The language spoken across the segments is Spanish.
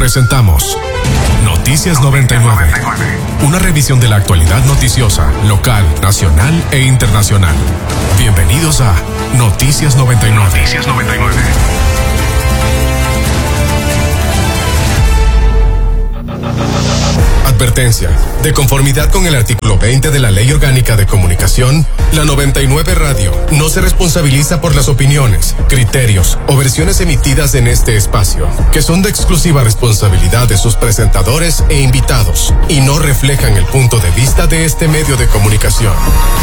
presentamos Noticias 99, una revisión de la actualidad noticiosa, local, nacional e internacional. Bienvenidos a Noticias 99. Noticias 99. Advertencia. De conformidad con el artículo 20 de la Ley Orgánica de Comunicación, la 99 Radio no se responsabiliza por las opiniones, criterios o versiones emitidas en este espacio, que son de exclusiva responsabilidad de sus presentadores e invitados, y no reflejan el punto de vista de este medio de comunicación.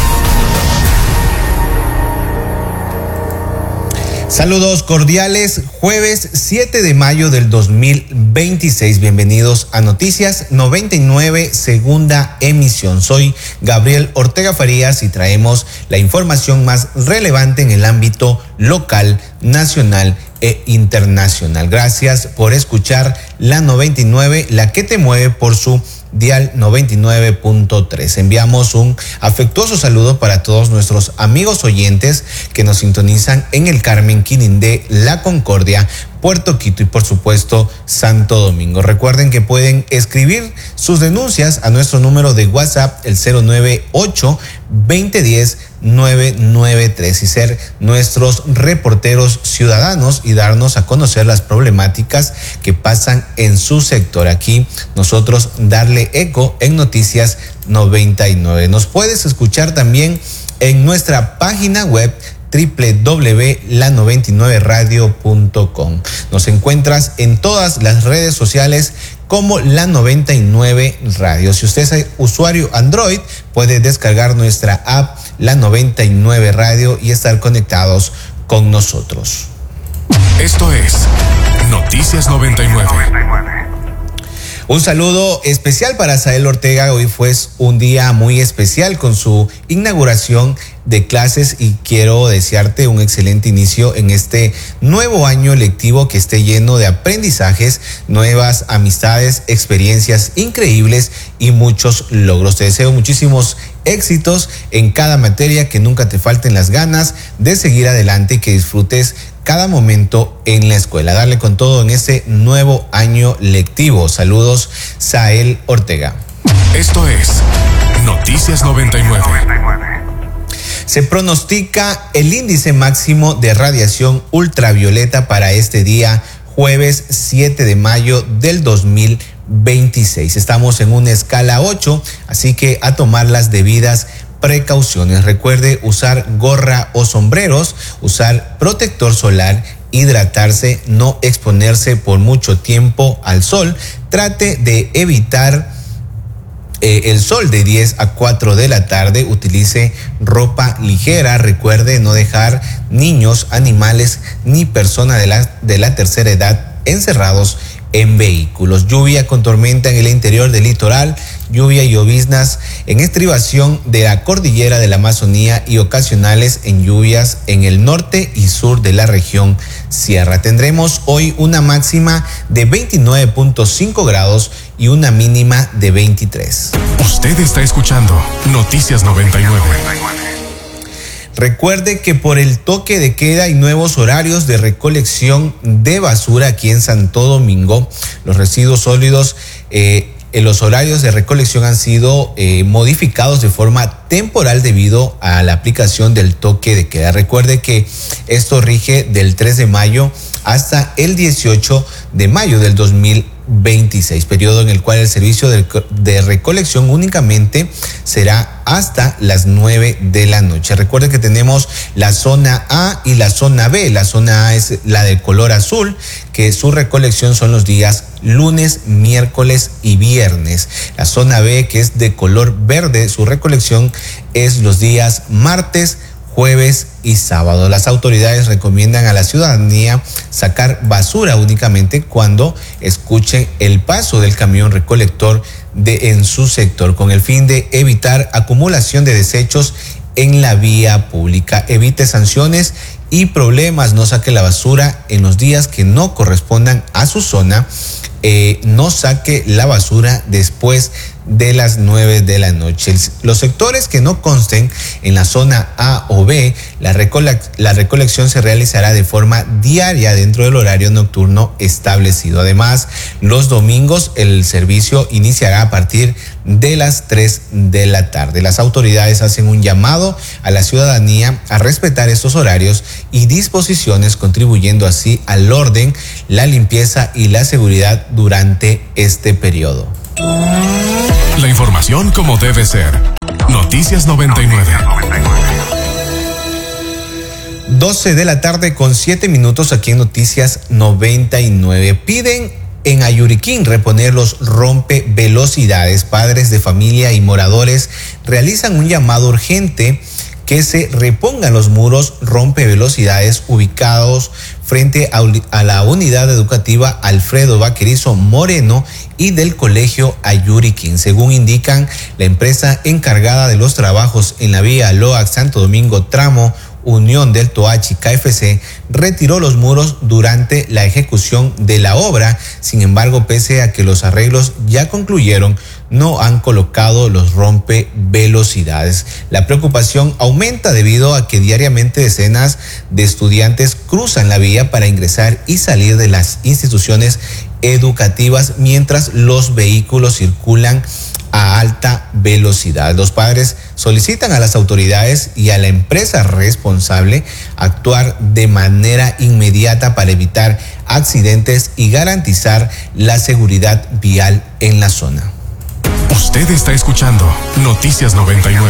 Saludos cordiales, jueves 7 de mayo del 2026. Bienvenidos a Noticias 99, segunda emisión. Soy Gabriel Ortega Farías y traemos la información más relevante en el ámbito local, nacional e internacional. Gracias por escuchar la 99, la que te mueve por su dial 99.3. Enviamos un afectuoso saludo para todos nuestros amigos oyentes que nos sintonizan en el Carmen, Quinindé, La Concordia, Puerto Quito y por supuesto Santo Domingo. Recuerden que pueden escribir sus denuncias a nuestro número de WhatsApp, el 098-2010-993, y ser nuestros reporteros ciudadanos y darnos a conocer las problemáticas que pasan en su sector. Aquí nosotros darle eco en Noticias 99. Nos puedes escuchar también en nuestra página web www.la99radio.com. Nos encuentras en todas las redes sociales como La 99 Radio. Si usted es usuario Android, puede descargar nuestra app La 99 Radio y estar conectados con nosotros. Esto es Noticias 99. Un saludo especial para Sael Ortega. Hoy fue un día muy especial con su inauguración de clases y quiero desearte un excelente inicio en este nuevo año lectivo que esté lleno de aprendizajes, nuevas amistades, experiencias increíbles y muchos logros. Te deseo muchísimos éxitos en cada materia, que nunca te falten las ganas de seguir adelante y que disfrutes cada momento en la escuela. Darle con todo en este nuevo año lectivo. Saludos, Sael Ortega. Esto es Noticias 99. Se pronostica el índice máximo de radiación ultravioleta para este día, jueves 7 de mayo del 2026. Estamos en una escala 8, así que a tomar las debidas precauciones. Recuerde usar gorra o sombreros, usar protector solar, hidratarse, no exponerse por mucho tiempo al sol. Trate de evitar el sol de 10 a 4 de la tarde. Utilice ropa ligera. Recuerde no dejar niños, animales ni personas de la tercera edad encerrados en vehículos. Lluvia con tormenta en el interior del litoral, lluvia y lloviznas en estribación de la cordillera de la Amazonía y ocasionales en lluvias en el norte y sur de la región sierra. Tendremos hoy una máxima de 29.5 grados y una mínima de 23. Usted está escuchando Noticias 99. Recuerde que por el toque de queda hay nuevos horarios de recolección de basura aquí en Santo Domingo. Los residuos sólidos, los horarios de recolección han sido modificados de forma temporal debido a la aplicación del toque de queda. Recuerde que esto rige del 3 de mayo hasta el 18 de mayo del 2026, periodo en el cual el servicio de recolección únicamente será hasta las 9 de la noche. Recuerde que tenemos la zona A y la zona B. La zona A es la de color azul, que su recolección son los días lunes, miércoles y viernes. La zona B, que es de color verde, su recolección es los días martes, jueves y sábado. Las autoridades recomiendan a la ciudadanía sacar basura únicamente cuando escuchen el paso del camión recolector en su sector, con el fin de evitar acumulación de desechos en la vía pública. Evite sanciones y problemas. No saque la basura en los días que no correspondan a su zona no saque la basura después de las 9 de la noche. Los sectores que no consten en la zona A o B, la recolección se realizará de forma diaria dentro del horario nocturno establecido. Además, los domingos el servicio iniciará a partir de las 3 de la tarde. Las autoridades hacen un llamado a la ciudadanía a respetar estos horarios y disposiciones, contribuyendo así al orden, la limpieza y la seguridad durante este periodo. La información como debe ser. Noticias 99. 12 de la tarde con 7 minutos aquí en Noticias 99. Piden en Ayuriquín reponer los rompevelocidades. Padres de familia y moradores realizan un llamado urgente que se repongan los muros rompevelocidades ubicados frente a la unidad educativa Alfredo Vaquerizo Moreno y del colegio Ayuriquín. Según indican, la empresa encargada de los trabajos en la vía Loax Santo Domingo tramo Unión del Toachi KFC retiró los muros durante la ejecución de la obra. Sin embargo, pese a que los arreglos ya concluyeron, no han colocado los rompevelocidades. La preocupación aumenta debido a que diariamente decenas de estudiantes cruzan la vía para ingresar y salir de las instituciones educativas mientras los vehículos circulan a alta velocidad. Los padres solicitan a las autoridades y a la empresa responsable actuar de manera inmediata para evitar accidentes y garantizar la seguridad vial en la zona. Usted está escuchando Noticias 99.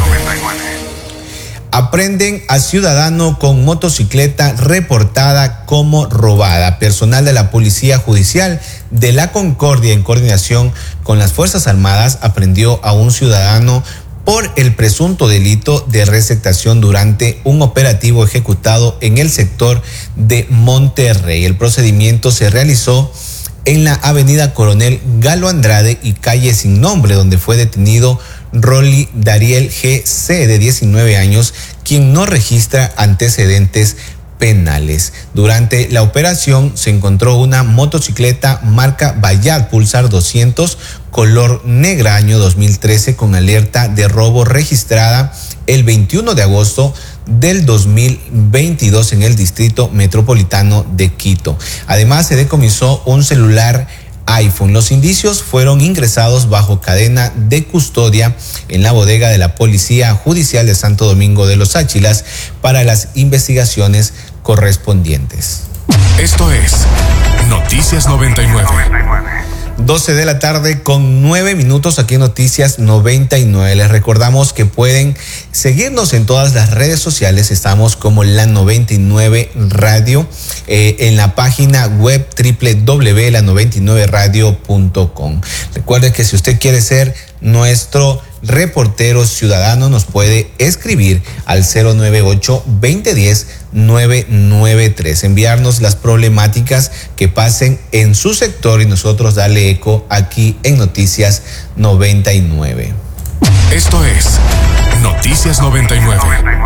Aprenden a ciudadano con motocicleta reportada como robada. Personal de la Policía Judicial de la Concordia, en coordinación con las Fuerzas Armadas, aprendió a un ciudadano por el presunto delito de receptación durante un operativo ejecutado en el sector de Monterrey. El procedimiento se realizó en la avenida Coronel Galo Andrade y calle Sin Nombre, donde fue detenido Rolly Dariel G.C. de 19 años, quien no registra antecedentes penales. Durante la operación se encontró una motocicleta marca Bayat Pulsar 200 color negra año 2013 con alerta de robo registrada el 21 de agosto del 2022 en el distrito metropolitano de Quito. Además, se decomisó un celular iPhone. Los indicios fueron ingresados bajo cadena de custodia en la bodega de la Policía Judicial de Santo Domingo de los Áchilas para las investigaciones correspondientes. Esto es Noticias 99. 12 de la tarde con 9 minutos aquí en Noticias 99. Les recordamos que pueden seguirnos en todas las redes sociales. Estamos como La 99 Radio, en la página web www.la99radio.com. Recuerde que si usted quiere ser nuestro reportero ciudadano, nos puede escribir al 098-2010-993, enviarnos las problemáticas que pasen en su sector y nosotros darle eco aquí en Noticias 99. Esto es Noticias 99.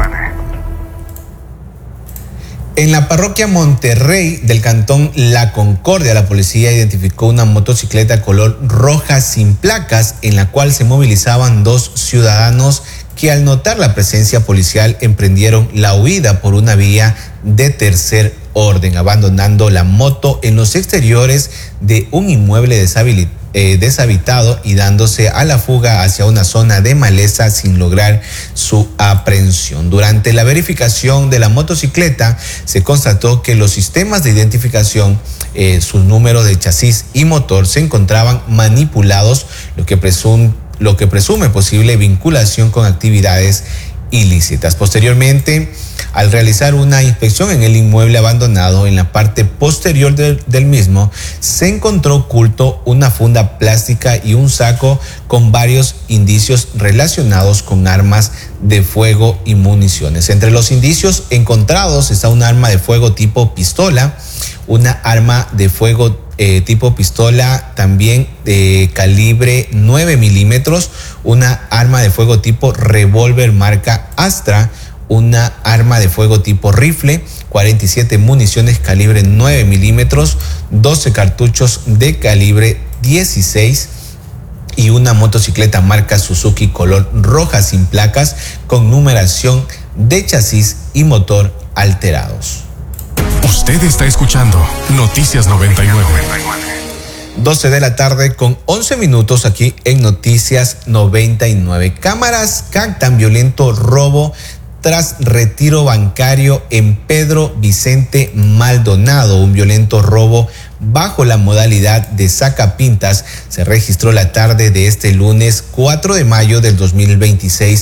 En la parroquia Monterrey del cantón La Concordia, la policía identificó una motocicleta color roja sin placas en la cual se movilizaban dos ciudadanos que al notar la presencia policial emprendieron la huida por una vía de tercer orden, abandonando la moto en los exteriores de un inmueble deshabitado y dándose a la fuga hacia una zona de maleza sin lograr su aprehensión. Durante la verificación de la motocicleta se constató que los sistemas de identificación, sus números de chasis y motor se encontraban manipulados, lo que presume posible vinculación con actividades ilícitas. Posteriormente, al realizar una inspección en el inmueble abandonado, en la parte posterior del mismo, se encontró oculto una funda plástica y un saco con varios indicios relacionados con armas de fuego y municiones. Entre los indicios encontrados está un arma de fuego tipo pistola, una arma de fuego tipo pistola también de calibre 9 milímetros, una arma de fuego tipo revólver marca Astra, una arma de fuego tipo rifle, 47 municiones calibre 9 milímetros, 12 cartuchos de calibre 16 y una motocicleta marca Suzuki color roja sin placas con numeración de chasis y motor alterados. Usted está escuchando Noticias 99. 12 de la tarde con 11 minutos aquí en Noticias 99. Cámaras captan violento robo tras retiro bancario en Pedro Vicente Maldonado. Un violento robo bajo la modalidad de sacapintas se registró la tarde de este lunes 4 de mayo del 2026